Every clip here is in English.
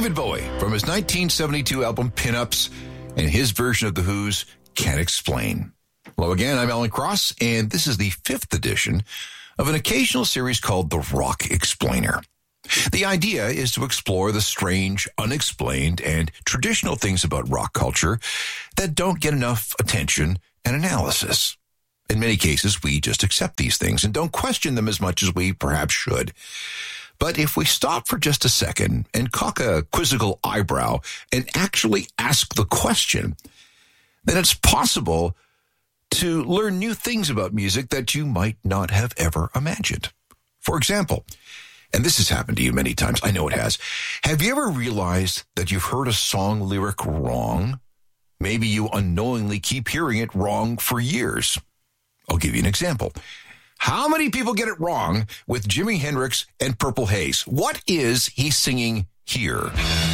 David Bowie from his 1972 album Pin-Ups and his version of The Who's Can't Explain. Hello again, I'm Alan Cross, and this is the 5th edition of an occasional series called The Rock Explainer. The idea is to explore the strange, unexplained, and traditional things about rock culture that don't get enough attention and analysis. In many cases, we just accept these things and don't question them as much as we perhaps should. But if we stop for just a second and cock a quizzical eyebrow and actually ask the question, then it's possible to learn new things about music that you might not have ever imagined. For example, and this has happened to you many times, I know it has, have you ever realized that you've heard a song lyric wrong? Maybe you unknowingly keep hearing it wrong for years. I'll give you an example. How many people get it wrong with Jimi Hendrix and Purple Haze? What is he singing here?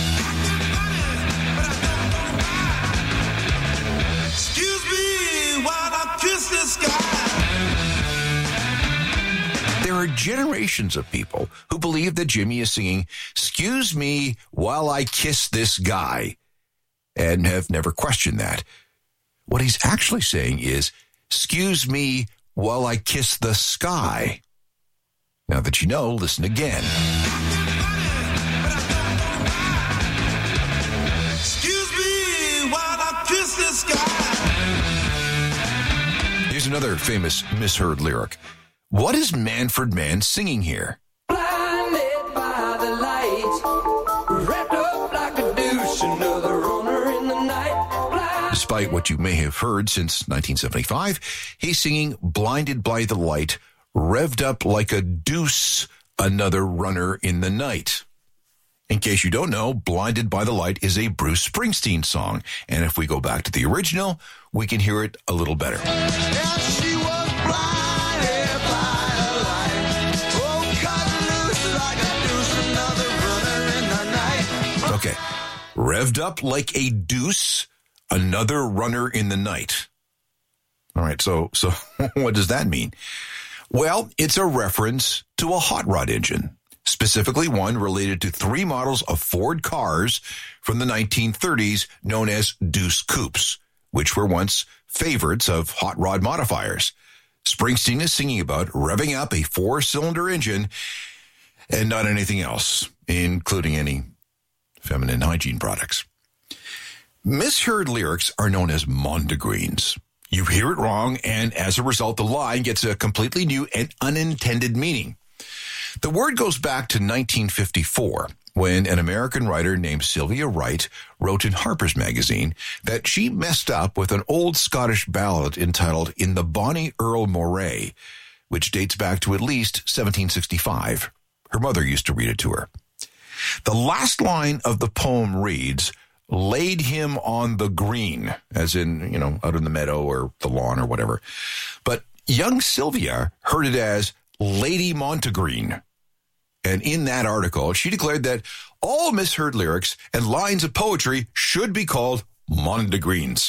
Excuse me while I kiss the sky. There are generations of people who believe that Jimmy is singing, "Excuse me while I kiss this guy," and have never questioned that. What he's actually saying is, "Excuse me while I kiss the sky." Now that you know, listen again. Excuse me while I kiss the sky. Here's another famous misheard lyric. What is Manfred Mann singing here? Blinded by the light, wrapped up like a douche, another runner in the night. Despite what you may have heard since 1975, he's singing "Blinded by the Light, revved up like a deuce, another runner in the night." In case you don't know, "Blinded by the Light" is a Bruce Springsteen song. And if we go back to the original, we can hear it a little better. Yeah, she was blinded by the light. Oh, cut loose like a deuce, another runner in the night. Okay. Revved up like a deuce, another runner in the night. All right, so what does that mean? Well, it's a reference to a hot rod engine, specifically one related to 3 models of Ford cars from the 1930s known as Deuce Coupes, which were once favorites of hot rod modifiers. Springsteen is singing about revving up a 4-cylinder engine and not anything else, including any feminine hygiene products. Misheard lyrics are known as mondegreens. You hear it wrong, and as a result, the line gets a completely new and unintended meaning. The word goes back to 1954, when an American writer named Sylvia Wright wrote in Harper's Magazine that she messed up with an old Scottish ballad entitled "In the Bonnie Earl Moray," which dates back to at least 1765. Her mother used to read it to her. The last line of the poem reads, "Laid him on the green," as in, out in the meadow or the lawn or whatever. But young Sylvia heard it as Lady Montegreen. And in that article, she declared that all misheard lyrics and lines of poetry should be called mondegreens.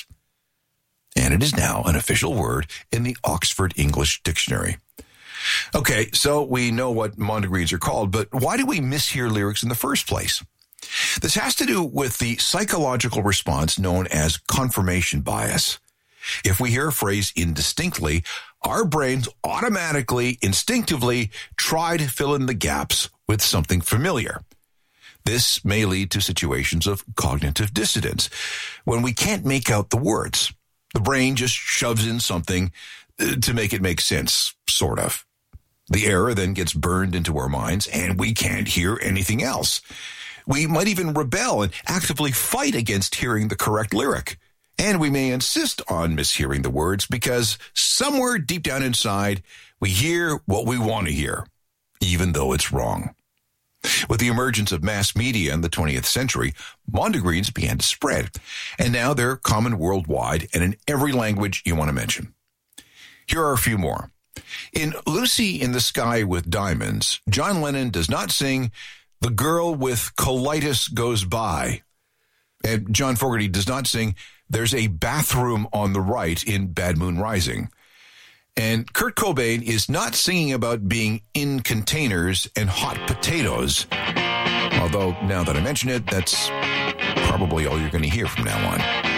And it is now an official word in the Oxford English Dictionary. Okay, so we know what mondegreens are called, but why do we mishear lyrics in the first place? This has to do with the psychological response known as confirmation bias. If we hear a phrase indistinctly, our brains automatically, instinctively try to fill in the gaps with something familiar. This may lead to situations of cognitive dissonance, when we can't make out the words. The brain just shoves in something to make it make sense, sort of. The error then gets burned into our minds, and we can't hear anything else. We might even rebel and actively fight against hearing the correct lyric. And we may insist on mishearing the words because somewhere deep down inside, we hear what we want to hear, even though it's wrong. With the emergence of mass media in the 20th century, mondegreens began to spread, and now they're common worldwide and in every language you want to mention. Here are a few more. In Lucy in the Sky with Diamonds, John Lennon does not sing "The girl with colitis goes by." And John Fogerty does not sing "There's a bathroom on the right" in Bad Moon Rising. And Kurt Cobain is not singing about being in containers and hot potatoes Although, now that I mention it, that's probably all you're going to hear from now on.